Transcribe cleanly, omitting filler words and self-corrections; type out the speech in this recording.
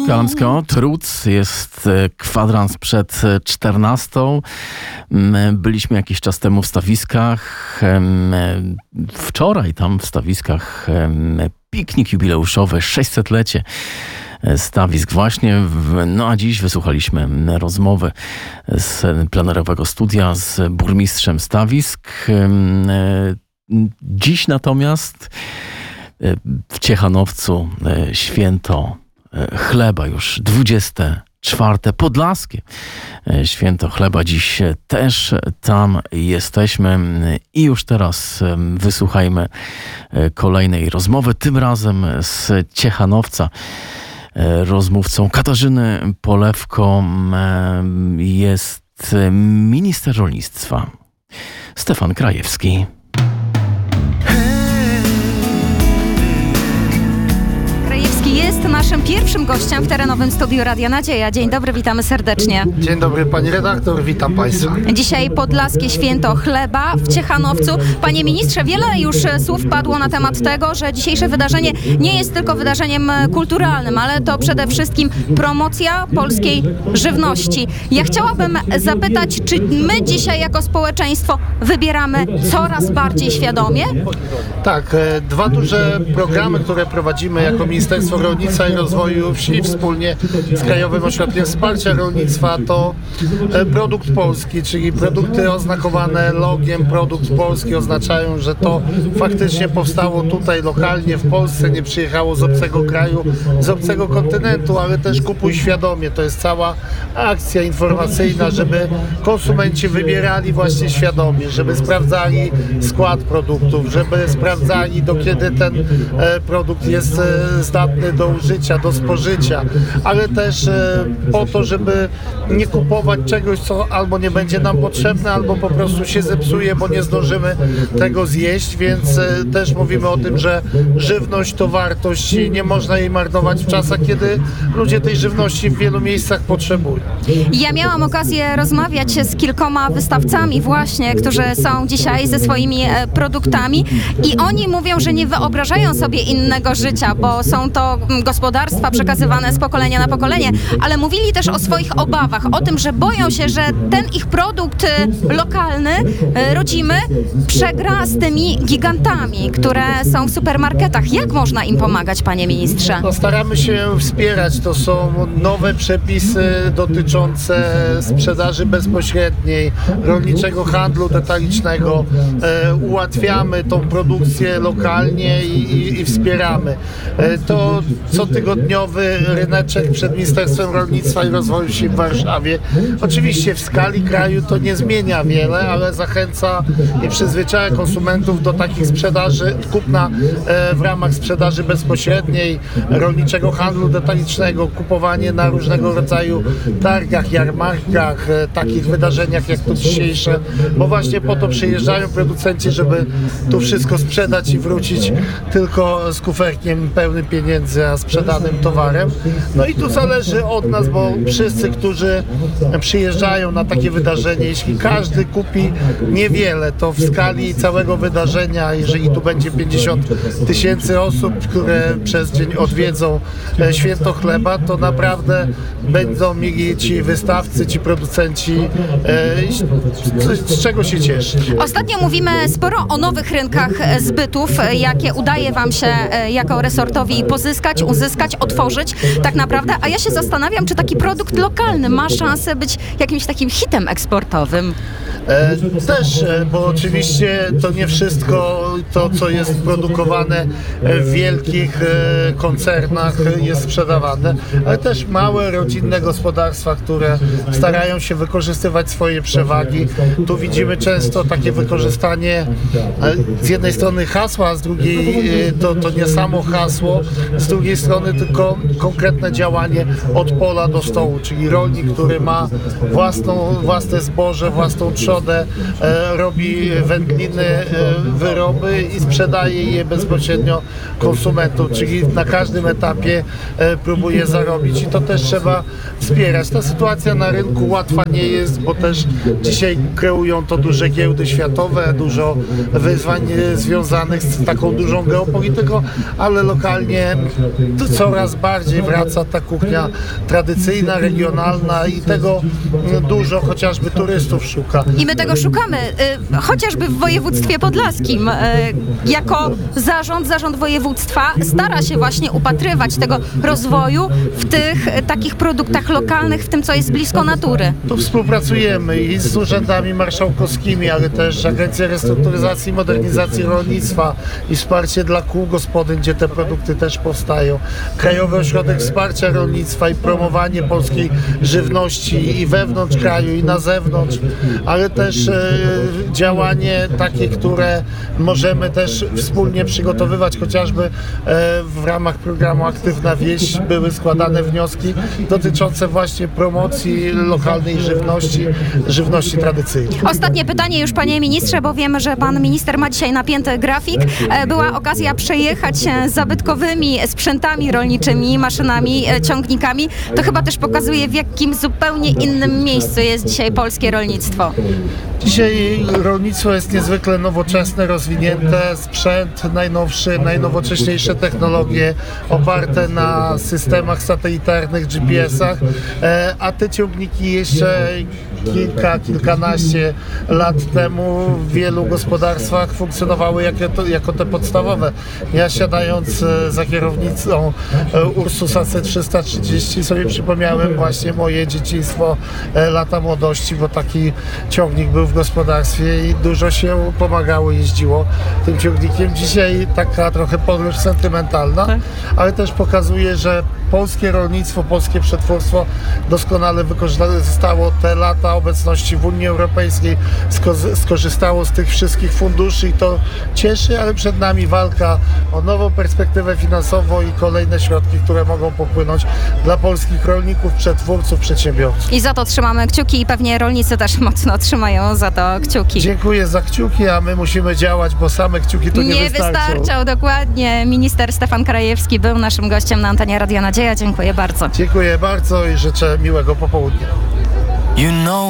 Kalamsko, Truc, jest kwadrans przed 14. Byliśmy jakiś czas temu w Stawiskach. Wczoraj tam w Stawiskach piknik jubileuszowy, 600-lecie Stawisk właśnie. No a dziś wysłuchaliśmy rozmowy z plenerowego studia z burmistrzem Stawisk. Dziś natomiast w Ciechanowcu święto chleba, już 24. podlaskie święto chleba. Dziś też tam jesteśmy i już teraz wysłuchajmy kolejnej rozmowy, tym razem z Ciechanowca. Rozmówcą Katarzyny Polewko jest minister rolnictwa Stefan Krajewski. Jest naszym pierwszym gościem w terenowym studiu Radia Nadzieja. Dzień dobry, witamy serdecznie. Dzień dobry pani redaktor, witam państwa. Dzisiaj podlaskie święto chleba w Ciechanowcu. Panie ministrze, wiele już słów padło na temat tego, że dzisiejsze wydarzenie nie jest tylko wydarzeniem kulturalnym, ale to przede wszystkim promocja polskiej żywności. Ja chciałabym zapytać, czy my dzisiaj jako społeczeństwo wybieramy coraz bardziej świadomie? Tak, dwa duże programy, które prowadzimy jako Ministerstwo Rolnictwa i Rozwoju Wsi wspólnie z Krajowym Ośrodkiem Wsparcia Rolnictwa to produkt polski, czyli produkty oznakowane logiem produkt polski oznaczają, że to faktycznie powstało tutaj lokalnie w Polsce, nie przyjechało z obcego kraju, z obcego kontynentu, ale też kupuj świadomie. To jest cała akcja informacyjna, żeby konsumenci wybierali właśnie świadomie, żeby sprawdzali skład produktów, żeby sprawdzali, do kiedy ten produkt jest zdatny do użycia, do spożycia, ale też po to, żeby nie kupować czegoś, co albo nie będzie nam potrzebne, albo po prostu się zepsuje, bo nie zdążymy tego zjeść, więc też mówimy o tym, że żywność to wartość i nie można jej marnować w czasach, kiedy ludzie tej żywności w wielu miejscach potrzebują. Ja miałam okazję rozmawiać z kilkoma wystawcami właśnie, którzy są dzisiaj ze swoimi produktami i oni mówią, że nie wyobrażają sobie innego życia, bo są to gospodarstwa przekazywane z pokolenia na pokolenie, ale mówili też o swoich obawach, o tym, że boją się, że ten ich produkt lokalny, rodzimy, przegra z tymi gigantami, które są w supermarketach. Jak można im pomagać, panie ministrze? No, staramy się wspierać. To są nowe przepisy dotyczące sprzedaży bezpośredniej, rolniczego handlu detalicznego. Ułatwiamy tą produkcję lokalnie i wspieramy. To cotygodniowy ryneczek przed Ministerstwem Rolnictwa i Rozwoju Wsi w Warszawie. Oczywiście w skali kraju to nie zmienia wiele, ale zachęca i przyzwyczaja konsumentów do takich sprzedaży, kupna w ramach sprzedaży bezpośredniej, rolniczego handlu detalicznego, kupowanie na różnego rodzaju targach, jarmarkach, takich wydarzeniach jak to dzisiejsze, bo właśnie po to przyjeżdżają producenci, żeby tu wszystko sprzedać i wrócić tylko z kuferkiem pełnym pieniędzy, a sprzedanym towarem. No i tu zależy od nas, bo wszyscy, którzy przyjeżdżają na takie wydarzenie, jeśli każdy kupi niewiele, to w skali całego wydarzenia, jeżeli tu będzie 50 000 osób, które przez dzień odwiedzą święto chleba, to naprawdę będą mieli ci wystawcy, ci producenci z czego się cieszyć. Ostatnio mówimy sporo o nowych rynkach zbytów, jakie udaje wam się jako resortowi pozyskać, uzyskać, otworzyć tak naprawdę, a ja się zastanawiam, czy taki produkt lokalny ma szansę być jakimś takim hitem eksportowym. Też, bo oczywiście to nie wszystko to, co jest produkowane w wielkich koncernach jest sprzedawane, ale też małe, rodzinne gospodarstwa, które starają się wykorzystywać swoje przewagi. Tu widzimy często takie wykorzystanie z jednej strony hasła, a z drugiej to nie samo hasło, z drugiej strony tylko konkretne działanie od pola do stołu, czyli rolnik, który ma własne zboże, własną trzodę, robi wędliny, wyroby i sprzedaje je bezpośrednio konsumentom, czyli na każdym etapie próbuje zarobić i to też trzeba wspierać. Ta sytuacja na rynku łatwa nie jest, bo też dzisiaj kreują to duże giełdy światowe, dużo wyzwań związanych z taką dużą geopolityką, ale lokalnie to coraz bardziej wraca ta kuchnia tradycyjna, regionalna i tego dużo chociażby turystów szuka. I my tego szukamy, chociażby w województwie podlaskim. Jako zarząd województwa stara się właśnie upatrywać tego rozwoju w tych takich produktach lokalnych, w tym, co jest blisko natury. Tu współpracujemy i z urzędami marszałkowskimi, ale też Agencja Restrukturyzacji i Modernizacji Rolnictwa i wsparcie dla kół gospodyń, gdzie te produkty też powstają. Krajowy Ośrodek Wsparcia Rolnictwa i promowanie polskiej żywności i wewnątrz kraju, i na zewnątrz, ale też działanie takie, które możemy też wspólnie przygotowywać, chociażby w ramach programu Aktywna Wieś były składane wnioski dotyczące właśnie promocji lokalnej żywności tradycyjnej. Ostatnie pytanie już, panie ministrze, bo wiemy, że pan minister ma dzisiaj napięty grafik. Była okazja przejechać się zabytkowymi sprzętami rolniczymi, maszynami, ciągnikami. To chyba też pokazuje, w jakim zupełnie innym miejscu jest dzisiaj polskie rolnictwo. Dzisiaj rolnictwo jest niezwykle nowoczesne, rozwinięte, sprzęt najnowszy, najnowocześniejsze technologie oparte na systemach satelitarnych, GPS-ach, a te ciągniki jeszcze kilkanaście lat temu w wielu gospodarstwach funkcjonowały jako te podstawowe. Ja siadając za kierownicą Ursusa C330 sobie przypomniałem właśnie moje dzieciństwo, lata młodości, bo taki ciągnik był w gospodarstwie i dużo się pomagało, jeździło tym ciągnikiem. Dzisiaj taka trochę podróż sentymentalna, ale też pokazuje, że polskie rolnictwo, polskie przetwórstwo doskonale wykorzystało te lata obecności w Unii Europejskiej, skorzystało z tych wszystkich funduszy i to cieszy, ale przed nami walka o nową perspektywę finansową i kolejne środki, które mogą popłynąć dla polskich rolników, przetwórców, przedsiębiorców. I za to trzymamy kciuki i pewnie rolnicy też mocno trzymają za to kciuki. Dziękuję za kciuki, a my musimy działać, bo same kciuki tu nie wystarczą, dokładnie. Minister Stefan Krajewski był naszym gościem na antenie Radia Nadzieja. Dziękuję bardzo. Dziękuję bardzo i życzę miłego popołudnia. You know